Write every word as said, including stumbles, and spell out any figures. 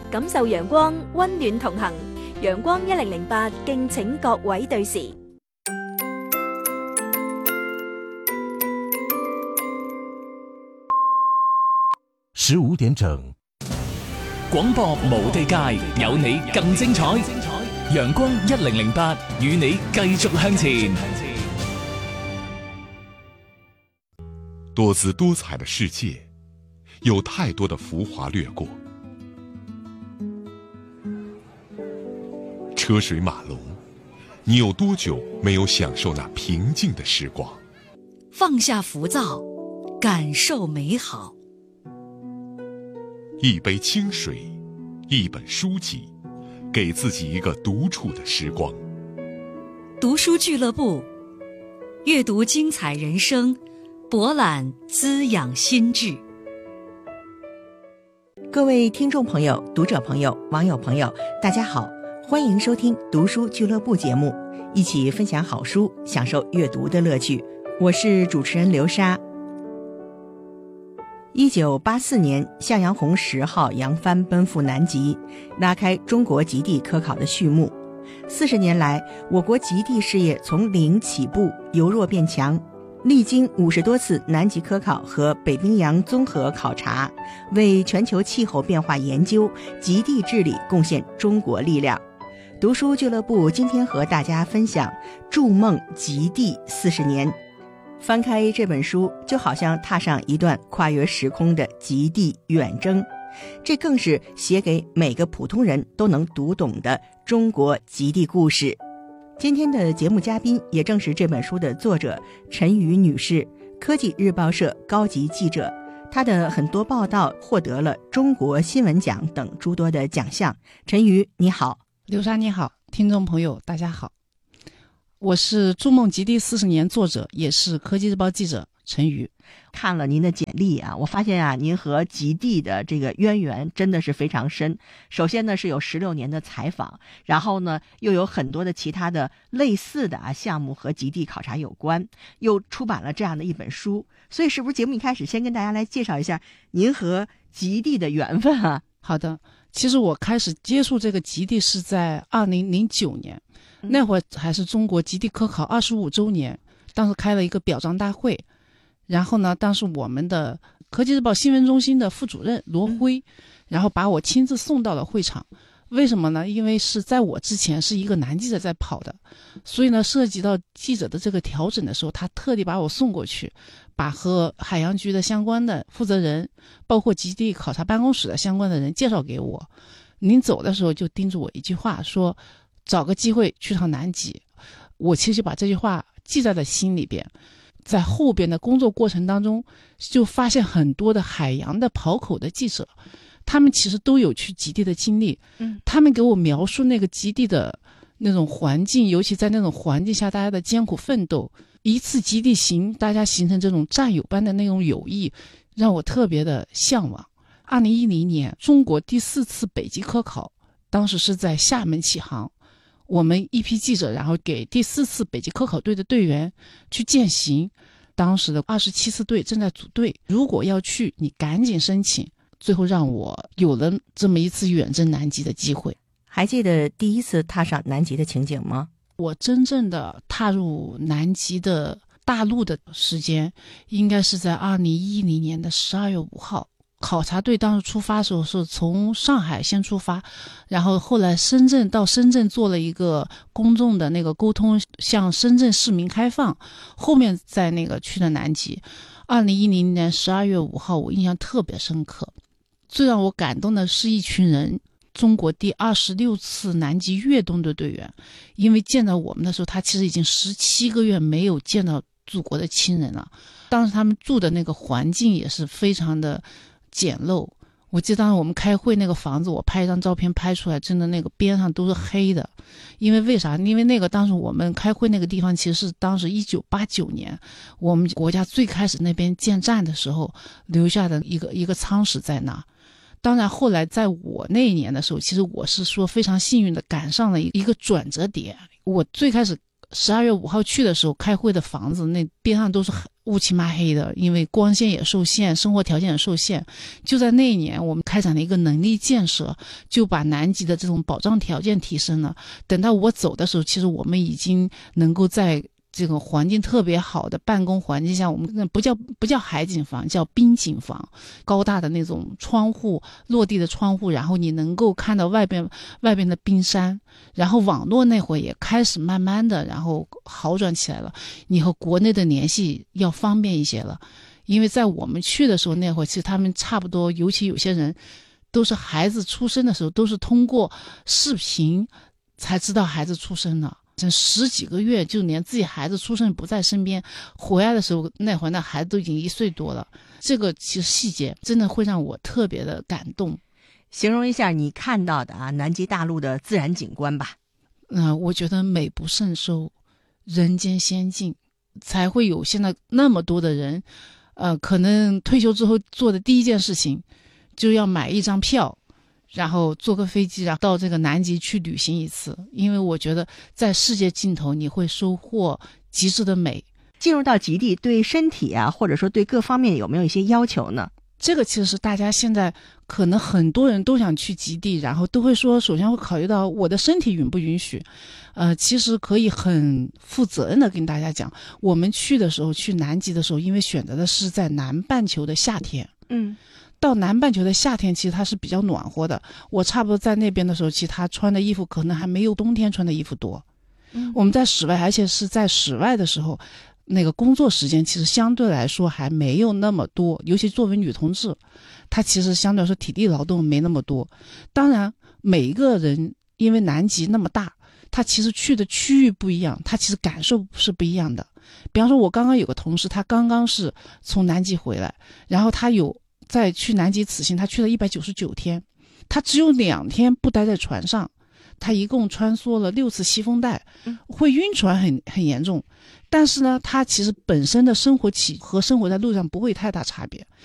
感受陽光，溫暖同行。陽光一零零八，敬請各位對時。 十五點整，廣播無地界，有你更精彩。陽光一零零八，與你繼續向前。 多姿多彩的世界，有太多的浮华掠过。车水马龙，你有多久没有享受那平静的时光？ 放下浮躁，感受美好。 一杯清水，一本书籍，给自己一个独处的时光。 读书俱乐部，阅读精彩人生，博览滋养心智。 各位听众朋友、读者朋友、网友朋友，大家好，欢迎收听读书俱乐部节目，一起分享好书，享受阅读的乐趣。我是主持人刘莎。一九八四年，向阳红十号扬帆奔赴南极，拉开中国极地科考的序幕。四十年来，我国极地事业从零起步，由弱变强，历经五十多次南极科考和北冰洋综合考察，为全球气候变化研究、极地治理贡献中国力量。读书俱乐部今天和大家分享《筑梦极地四十年》。翻开这本书，就好像踏上一段跨越时空的极地远征，这更是写给每个普通人都能读懂的中国极地故事。今天的节目嘉宾也正是这本书的作者陈瑜女士，科技日报社高级记者，她的很多报道获得了中国新闻奖等诸多的奖项。陈瑜你好。 刘莎你好，听众朋友大家好，我是《筑梦极地四十年》作者，也是科技日报记者陈瑜。 看了您的简历啊，我发现啊，您和极地的这个渊源真的是非常深。首先呢，是有十六年的采访，然后呢，又有很多的其他的类似的啊项目和极地考察有关，又出版了这样的一本书。所以，是不是节目一开始先跟大家来介绍一下您和极地的缘分啊？ 好的，其实我开始接触这个极地是在二零零九年。那会儿还是中国极地科考二十五周年，当时开了一个表彰大会，然后呢，当时我们的科技日报新闻中心的副主任罗辉，然后把我亲自送到了会场。为什么呢？因为是在我之前是一个男记者在跑的，所以呢，涉及到记者的这个调整的时候，他特地把我送过去，把和海洋局的相关的负责人，包括极地考察办公室的相关的人介绍给我。临走的时候就叮嘱我一句话，说找个机会去趟南极。我其实就把这句话记在了心里边。在后边的工作过程当中，就发现很多的海洋的跑口的记者，他们其实都有去极地的经历。嗯，他们给我描述那个极地的那种环境，尤其在那种环境下大家的艰苦奋斗，一次极地行大家形成这种战友般的那种友谊，让我特别的向往。二零一零年中国第四次北极科考，当时是在厦门起航，我们一批记者然后给第四次北极科考队的队员去践行。当时的二十七次队正在组队，如果要去你赶紧申请，最后让我有了这么一次远征南极的机会。 还记得第一次踏上南极的情景吗？ 我真正的踏入南极的大陆的时间应该是在二零一零年的十二月五号。考察队当时出发的时候是从上海先出发，然后后来深圳到深圳做了一个公众的那个沟通，向深圳市民开放，后面在那个去的南极。二零一零年十二月五号我印象特别深刻。最让我感动的是一群人，中国第二十六次南极越冬的队员，因为见到我们的时候他其实已经十七个月没有见到祖国的亲人了。当时他们住的那个环境也是非常的简陋，我记得当时我们开会那个房子，我拍一张照片拍出来，真的那个边上都是黑的。因为为啥？因为那个当时我们开会那个地方其实是当时一九八九年我们国家最开始那边建站的时候留下的一个一个仓史在那。当然后来在我那一年的时候，其实我是说非常幸运的赶上了一个转折点。我最开始十二月五号去的时候，开会的房子那边上都是乌漆嘛黑的，因为光线也受限，生活条件也受限。就在那一年，我们开展了一个能力建设，就把南极的这种保障条件提升了。等到我走的时候，其实我们已经能够在这个环境特别好的办公环境下，我们那不叫不叫海景房，叫冰景房，高大的那种窗户，落地的窗户，然后你能够看到外边外边的冰山。然后网络那会也开始慢慢的然后好转起来了，你和国内的联系要方便一些了。因为在我们去的时候那会，其实他们差不多，尤其有些人都是孩子出生的时候都是通过视频才知道孩子出生的，整十几个月就连自己孩子出生不在身边，回来的时候那会儿那孩子都已经一岁多了。这个其实细节真的会让我特别的感动。 形容一下你看到的啊南极大陆的自然景观吧。 嗯、呃，我觉得美不胜收，人间仙境，才会有现在那么多的人，呃，可能退休之后做的第一件事情就要买一张票，然后坐个飞机，然后到这个南极去旅行一次。因为我觉得在世界尽头你会收获极致的美。 进入到极地对身体啊，或者说对各方面有没有一些要求呢？ 这个其实是大家现在可能很多人都想去极地，然后都会说首先会考虑到我的身体允不允许。呃，其实可以很负责任的跟大家讲，我们去的时候，去南极的时候，因为选择的是在南半球的夏天， 嗯， 到南半球的夏天其实它是比较暖和的。我差不多在那边的时候，其实他穿的衣服可能还没有冬天穿的衣服多。嗯，我们在室外，而且是在室外的时候，那个工作时间其实相对来说还没有那么多，尤其作为女同志，她其实相对来说体力劳动没那么多。当然每一个人因为南极那么大，他其实去的区域不一样，他其实感受是不一样的。比方说我刚刚有个同事，他刚刚是从南极回来，然后他有在去南极此行，他去了一百九十九天，他只有两天不待在船上，他一共穿梭了六次西风带，会晕船很很严重。但是呢，他其实本身的生活起和生活在路上不会太大差别。